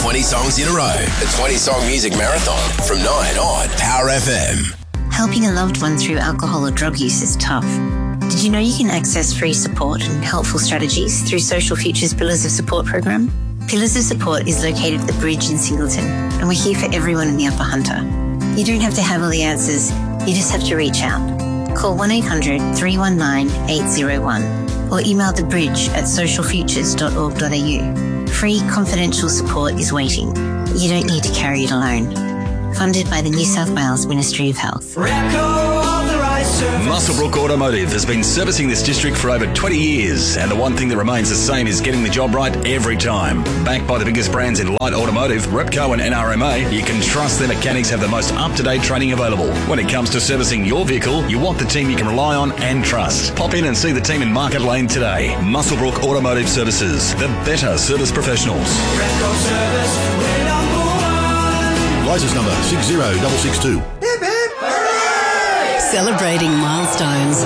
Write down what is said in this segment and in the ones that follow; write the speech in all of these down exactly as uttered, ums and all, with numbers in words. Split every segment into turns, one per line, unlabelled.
twenty songs in a row. The twenty Song Music Marathon from nine on Power F M.
Helping a loved one through alcohol or drug use is tough. Did you know you can access free support and helpful strategies through Social Future's Pillars of Support program? Pillars of Support is located at the Bridge in Singleton, and we're here for everyone in the Upper Hunter. You don't have to have all the answers, you just have to reach out. Call one eight hundred three one nine eight zero one or email the bridge at social futures dot org dot a u. Free confidential support is waiting. You don't need to carry it alone. Funded by the New South Wales Ministry of Health.
Muswellbrook Automotive has been servicing this district for over twenty years, and the one thing that remains the same is getting the job right every time. Backed by the biggest brands in light automotive, Repco and N R M A, you can trust their mechanics have the most up-to-date training available. When it comes to servicing your vehicle, you want the team you can rely on and trust. Pop in and see the team in Market Lane today. Muswellbrook Automotive Services, the better service professionals.
Repco Service, we're number one.
License number six zero six six two.
Celebrating milestones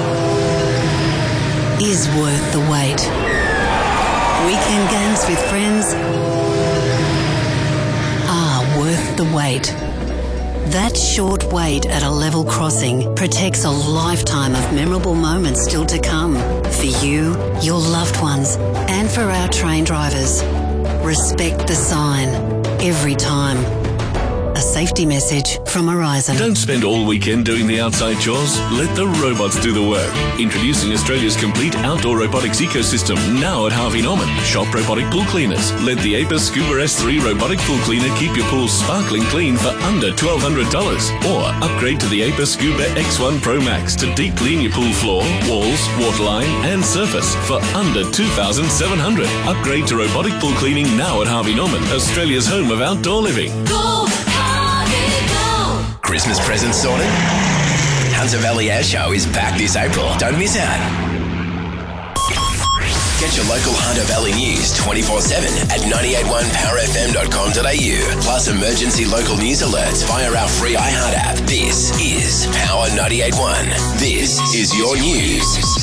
is worth the wait. Weekend games with friends are worth the wait. That short wait at a level crossing protects a lifetime of memorable moments still to come. For you, your loved ones, and for our train drivers. Respect the sign every time. A safety message from Horizon.
Don't spend all weekend doing the outside chores. Let the robots do the work. Introducing Australia's complete outdoor robotics ecosystem now at Harvey Norman. Shop robotic pool cleaners. Let the Apis Scuba S three robotic pool cleaner keep your pool sparkling clean for under twelve hundred dollars. Or upgrade to the Apis Scuba X one Pro Max to deep clean your pool floor, walls, waterline and surface for under two thousand seven dollars. Upgrade to robotic pool cleaning now at Harvey Norman, Australia's home of outdoor living.
Go!
Christmas presents sorted? Hunter Valley Air Show is back this April. Don't miss out. Get your local Hunter Valley news twenty-four seven at nine eight one power f m dot com dot a u. Plus emergency local news alerts via our free iHeart app. This is Power ninety-eight point one. This is your news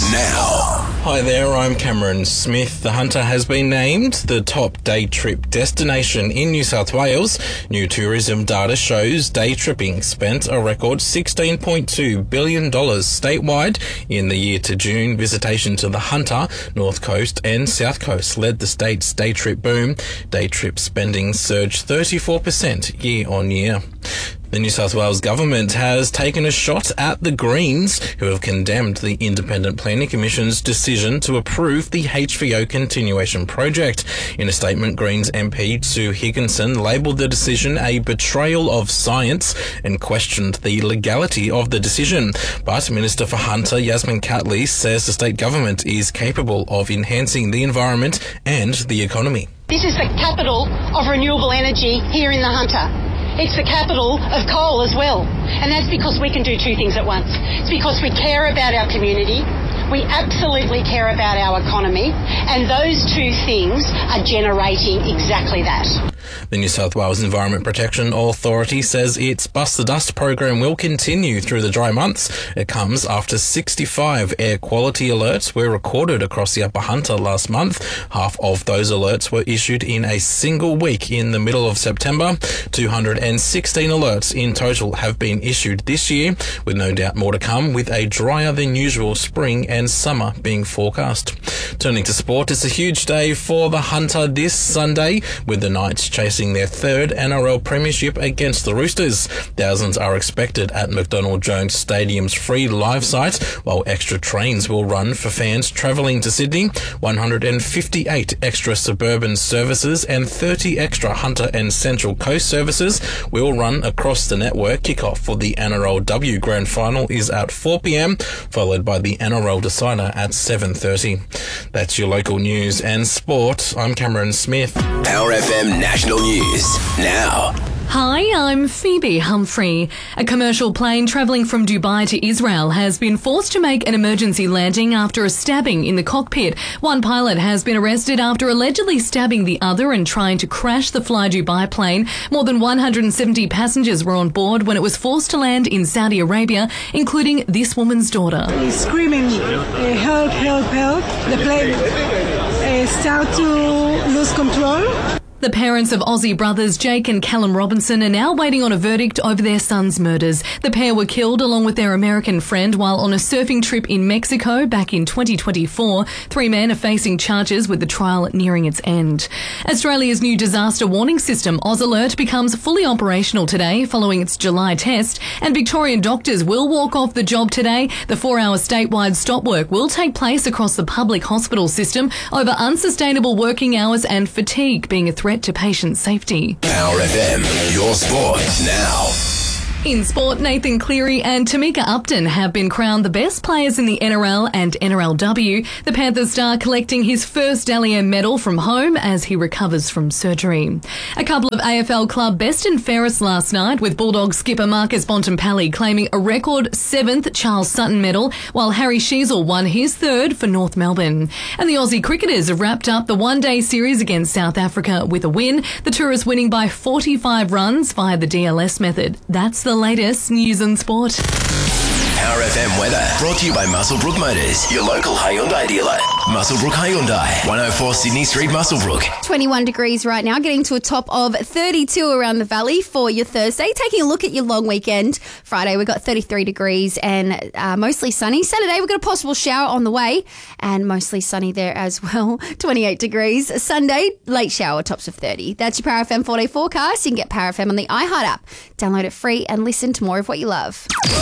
now.
Hi there, I'm Cameron Smith. The Hunter has been named the top day trip destination in New South Wales. New tourism data shows day tripping spent a record sixteen point two billion dollars statewide in the year to June. Visitation to the Hunter, North Coast and South Coast led the state's day trip boom. Day trip spending surged thirty-four percent year on year. The New South Wales government has taken a shot at the Greens, who have condemned the Independent Planning Commission's decision to approve the H V O continuation project. In a statement, Greens M P Sue Higginson labelled the decision a betrayal of science and questioned the legality of the decision. But Minister for Hunter Yasmin Catley says the state government is capable of enhancing the environment and the economy.
This is the capital of renewable energy here in the Hunter. It's the capital of coal as well. And that's because we can do two things at once. It's because we care about our community, we absolutely care about our economy, and those two things are generating exactly that.
The New South Wales Environment Protection Authority says its Bust the Dust program will continue through the dry months. It comes after sixty-five air quality alerts were recorded across the Upper Hunter last month. Half of those alerts were issued in a single week in the middle of September. two hundred sixteen alerts in total have been issued this year, with no doubt more to come, with a drier than usual spring and summer being forecast. Turning to sport, it's a huge day for the Hunter this Sunday, with the Knights chasing their third N R L premiership against the Roosters. Thousands are expected at McDonald Jones Stadium's free live site, while extra trains will run for fans travelling to Sydney. one hundred fifty-eight extra suburban services and thirty extra Hunter and Central Coast services will run across the network. Kickoff for the N R L W Grand Final is at four p m, followed by the N R L Decider at seven thirty. That's your local news and sport. I'm Cameron Smith.
Power F M National News now.
Hi, I'm Phoebe Humphrey. A commercial plane travelling from Dubai to Israel has been forced to make an emergency landing after a stabbing in the cockpit. One pilot has been arrested after allegedly stabbing the other and trying to crash the Fly Dubai plane. More than one hundred seventy passengers were on board when it was forced to land in Saudi Arabia, including this woman's daughter.
He's screaming, uh, help, help, help. The plane uh, started to lose control.
The parents of Aussie brothers Jake and Callum Robinson are now waiting on a verdict over their son's murders. The pair were killed along with their American friend while on a surfing trip in Mexico back in twenty twenty-four. Three men are facing charges with the trial nearing its end. Australia's new disaster warning system, Oz Alert, becomes fully operational today following its July test, and Victorian doctors will walk off the job today. The four-hour statewide stop work will take place across the public hospital system over unsustainable working hours and fatigue being a threat to patient safety.
Power F M, your sport now.
In sport, Nathan Cleary and Tamika Upton have been crowned the best players in the N R L and N R L W. The Panthers star collecting his first Dally M medal from home as he recovers from surgery. A couple of A F L club best and fairest last night, with Bulldogs skipper Marcus Bontempelli claiming a record seventh Charles Sutton medal, while Harry Sheezel won his third for North Melbourne. And the Aussie cricketers have wrapped up the one-day series against South Africa with a win. The Tourists winning by forty-five runs via the D L S method. That's the latest news and sport.
Power F M weather brought to you by Muswellbrook Motors, your local Hyundai dealer. Muswellbrook Hyundai, one oh four Sydney Street, Muswellbrook.
twenty-one degrees right now, getting to a top of thirty-two around the valley for your Thursday. Taking a look at your long weekend. Friday, we've got thirty-three degrees and uh, mostly sunny. Saturday, we've got a possible shower on the way and mostly sunny there as well. twenty-eight degrees. Sunday, late shower, tops of thirty. That's your Power F M four-day forecast. You can get Power F M on the iHeart app. Download it free and listen to more of what you love.